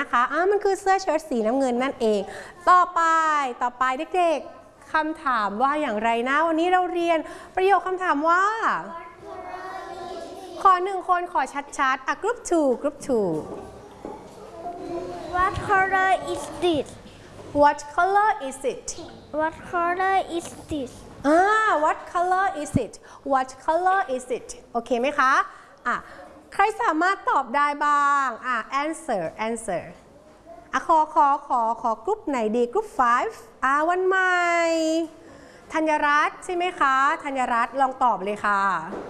นะคะมันคือเสื้อเชิ้ตสีน้ำเงินนั่นเองต่อไปเด็กๆคำถามว่าอย่างไรนะวันนี้เราเรียนประโยคคำถามว่าขอ1คนขอชัดๆgroup 2 What color is this? What color is it? What color is this? What color is it? What color is it? โอเคไหมคะใครสามารถตอบได้บ้างanswer ขอกรุ๊ปไหนดีกรุ๊ป5วันใหม่ธัญรัตน์ใช่ไหมคะธัญรัตน์ลองตอบเลยค่ะ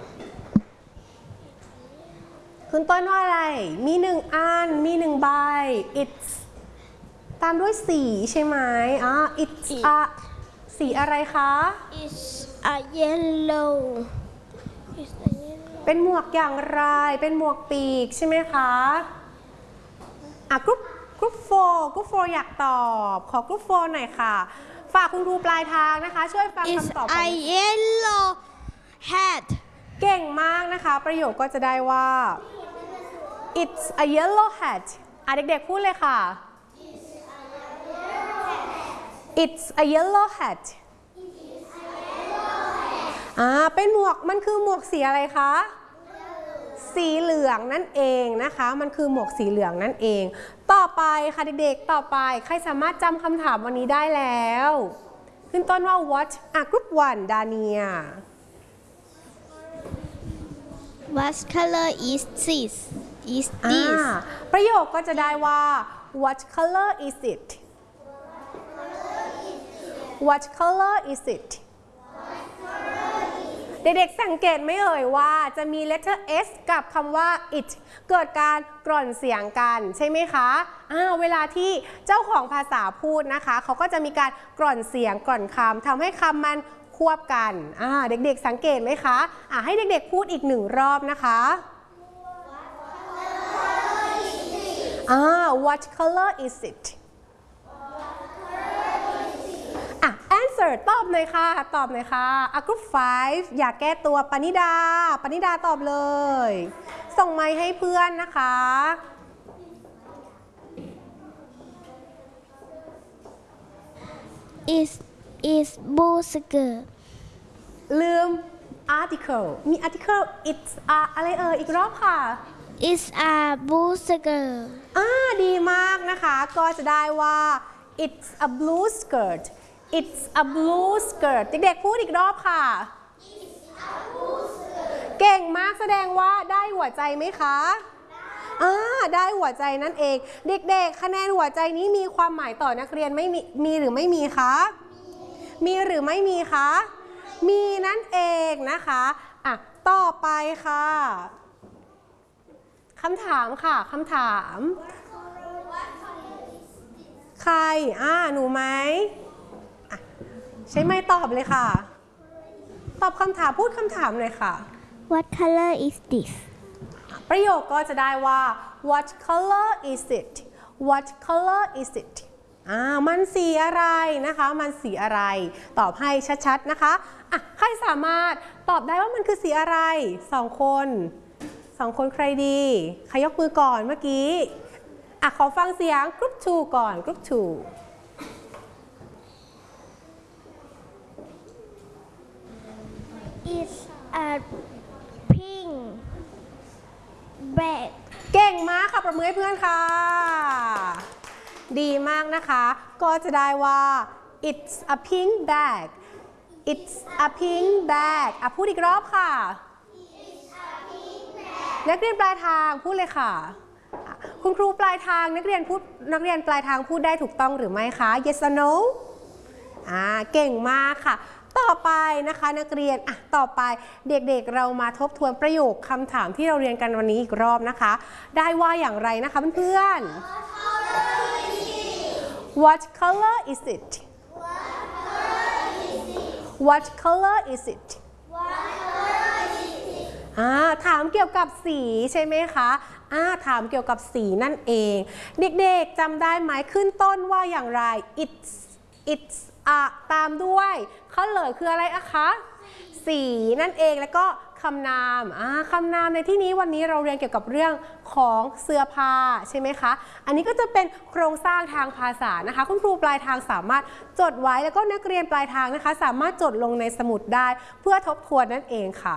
คุณต้นว่าอะไรมี1อันมี1ใบ it's ตามด้วยสีใช่ไหมit's a สีอะไรคะ It's a yellow. เป็นหมวกอย่างไรเป็นหมวกปีกใช่ไหมคะกรุ๊ป4อยากตอบขอกรุ๊ป4หน่อยค่ะฝากคุณครูปลายทางนะคะช่วยฟังคำตอบ It's a yellow hat. เก่งมากนะคะประโยคก็จะได้ว่า it's a yellow hat เด็กๆพูดเลยค่ะ it's a yellow hat เป็นหมวกมันคือหมวกสีอะไรคะสีเหลืองนั่นเองนะคะมันคือหมวกสีเหลืองนั่นเองต่อไปค่ะเด็กๆต่อไปใครสามารถจำคำถามวันนี้ได้แล้วขึ้นต้นว่า what group 1 ดาเนีย What color is this? Is this? ประโยคก็จะได้ว่า what color is it? What color is it? เด็กๆสังเกตไหมเอ่ยว่าจะมี letter s กับคำว่า it เกิดการกร่อนเสียงกันใช่ไหมคะเวลาที่เจ้าของภาษาพูดนะคะเขาก็จะมีการกร่อนเสียงกร่อนคำทำให้คำมันควบกันเด็กๆสังเกตไหมคะให้เด็กๆพูดอีก1รอบนะคะ What color is it? answer ตอบหน่อยค่ะตอบหน่อยค่ะgroup 5อยากแก้ตัวปณิดาตอบเลยส่งไมค์ให้เพื่อนนะคะ Is blue skirt. ลืม article มี article it's อะไรอีกรอบค่ะ It's a blue skirt. ดีมากนะคะก็จะได้ว่า it's a blue skirt it's a blue skirt เด็กๆพูดอีกรอบค่ะ it's a blue skirt เก่งมากแสดงว่าได้หัวใจไหมคะได้หัวใจนั่นเองเด็กๆคะแนนหัวใจนี้มีความหมายต่อนักเรียนไม่มีหรือไม่มีคะมีหรือไม่มีคะมีนั่นเองนะคะต่อไปค่ะคำถามค่ะคำถามใครหนูไหมใช้ไม้ตอบเลยค่ะตอบคำถามพูดคำถามเลยค่ะ What color is this? ประโยคก็จะได้ว่า What color is it? What color is it? มันสีอะไรนะคะมันสีอะไรตอบให้ชัดๆนะคะใครสามารถตอบได้ว่ามันคือสีอะไร2 คนใครดีใครยกมือก่อนเมื่อกี้ขอฟังเสียง Group 2 ก่อน Group 2 It's a pink bag. เก่งมากค่ะประมือให้เพื่อนค่ะดีมากนะคะก็จะได้ว่า it's a pink bag it's a pink bag พูดอีกรอบค่ะ it's a pink bag นักเรียนปลายทางพูดเลยค่ะคุณครูปลายทางนักเรียนปลายทางพูดได้ถูกต้องหรือไม่คะ yes or no เก่งมากค่ะต่อไปนะคะนักเรียนต่อไปเด็กๆเรามาทบทวนประโยคคำถามที่เราเรียนกันวันนี้อีกรอบนะคะได้ว่าอย่างไรนะคะเพื่อนๆ What color is it? What color is it? ถามเกี่ยวกับสีใช่ไหมคะถามเกี่ยวกับสีนั่นเองเด็กๆจำได้ไหมขึ้นต้นว่าอย่างไร it's ตามด้วยcolorคืออะไรคะสีนั่นเองแล้วก็คำนามคำนามในที่นี้วันนี้เราเรียนเกี่ยวกับเรื่องของเสื้อผ้าใช่ไหมคะอันนี้ก็จะเป็นโครงสร้างทางภาษานะคะคุณครูปลายทางสามารถจดไว้แล้วก็นักเรียนปลายทางนะคะสามารถจดลงในสมุดได้เพื่อทบทวนนั่นเองค่ะ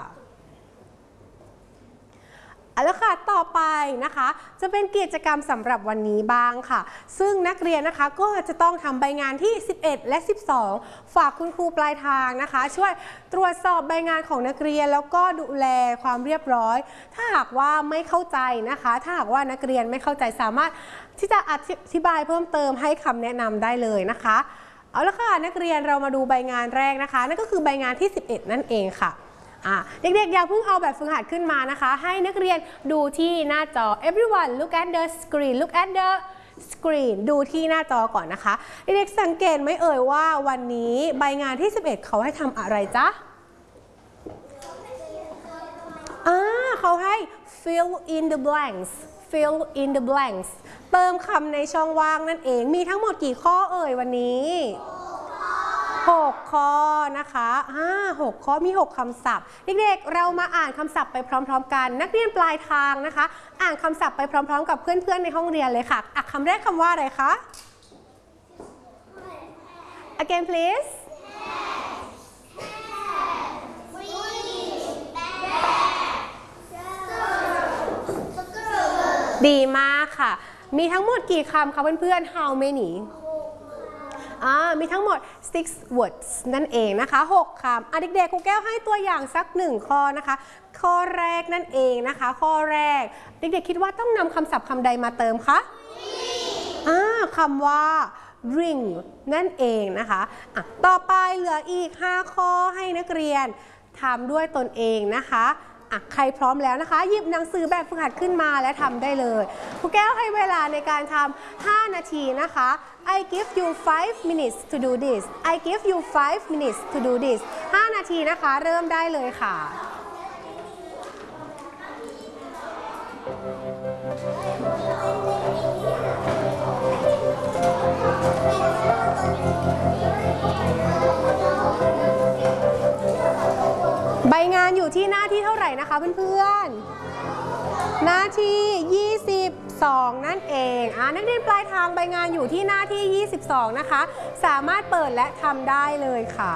แล้วค่ะต่อไปนะคะจะเป็นกิจกรรมสำหรับวันนี้บ้างค่ะซึ่งนักเรียนนะคะก็จะต้องทำใบงานที่11และ12ฝากคุณครูปลายทางนะคะช่วยตรวจสอบใบงานของนักเรียนแล้วก็ดูแลความเรียบร้อยถ้าหากว่าไม่เข้าใจนะคะถ้าหากว่านักเรียนไม่เข้าใจสามารถที่จะอธิบายเพิ่มเติมให้คำแนะนำได้เลยนะคะเอาละค่ะนักเรียนเรามาดูใบงานแรกนะคะนั่นก็คือใบงานที่11นั่นเองค่ะเด็กๆอย่าเพิ่งเอาแบบฝึกหัดขึ้นมานะคะให้นักเรียนดูที่หน้าจอ everyone look at the screen look at the screen ดูที่หน้าจอก่อนนะคะเด็กๆสังเกตไหมเอ่ยว่าวันนี้ใบงานที่11เขาให้ทำอะไรจ๊ะเขาให้ fill in the blanks fill in the blanks เติมคำในช่องว่างนั่นเองมีทั้งหมดกี่ข้อเอ่ยวันนี้6 ข้อนะคะ6 ข้อมี 6 คำศัพท์เด็กๆเรามาอ่านคำศัพท์ไปพร้อมๆกันนักเรียนปลายทางนะคะอ่านคำศัพท์ไปพร้อมๆกับเพื่อนๆในห้องเรียนเลยค่ะคำแรกคำว่าอะไรคะ again please ดีมากค่ะมีทั้งหมดกี่คำคะเพื่อนๆ how manyมีทั้งหมด 6 words นั่นเองนะคะ6 คำเด็กๆครูแก้วให้ตัวอย่างสัก1ข้อนะคะข้อแรกนั่นเองนะคะข้อแรกเด็กๆคิดว่าต้องนำคำศัพท์คำใดมาเติมคะคำว่า ring นั่นเองนะคะต่อไปเหลืออีก5 ข้อให้นักเรียนทำด้วยตนเองนะคะใครพร้อมแล้วนะคะหยิบหนังสือแบบฝึกหัดขึ้นมาและทำได้เลยครูแก้วให้เวลาในการทำ5 นาทีนะคะ I give you 5 minutes to do this I give you 5 minutes to do this 5 นาทีนะคะเริ่มได้เลยค่ะใบงานอยู่ที่หน้าที่เท่าไหร่นะคะเพื่อนๆหน้าที่22นั่นเองนักเรียนปลายทางใบงานอยู่ที่หน้าที่22นะคะสามารถเปิดและทำได้เลยค่ะ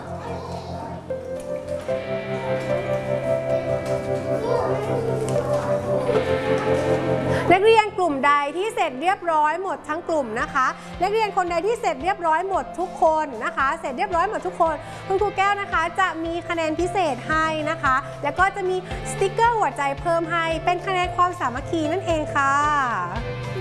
นักเรียนกลุ่มใดที่เสร็จเรียบร้อยหมดทั้งกลุ่มนะคะนักเรียนคนใดที่เสร็จเรียบร้อยหมดทุกคนนะคะเสร็จเรียบร้อยหมดทุกคนคุณครูแก้วนะคะจะมีคะแนนพิเศษให้นะคะแล้วก็จะมีสติ๊กเกอร์หัวใจเพิ่มให้เป็นคะแนนความสามัคคีนั่นเองค่ะ